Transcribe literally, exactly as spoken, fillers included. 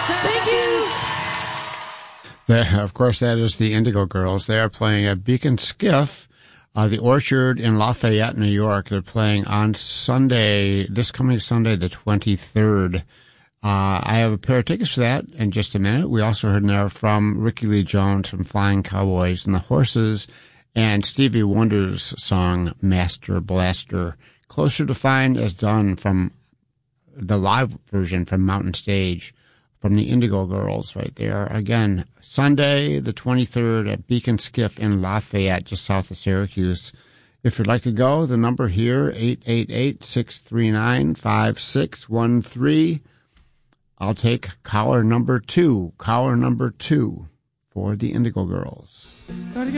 Thank you. There, of course, that is the Indigo Girls. They are playing at Beacon Skiff, uh, the Orchard in Lafayette, New York. They're playing on Sunday, this coming Sunday, the twenty-third. Uh, I have a pair of tickets for that in just a minute. We also heard now from Ricky Lee Jones from Flying Cowboys and the Horses, and Stevie Wonder's song, Master Blaster. Closer to Fine is done from the live version from Mountain Stage, from the Indigo Girls right there. Again, Sunday the twenty-third at Beacon Skiff in Lafayette, just south of Syracuse. If you'd like to go, the number here, eight eight eight, six three nine, five six one three. I'll take caller number two, caller number two for the Indigo Girls.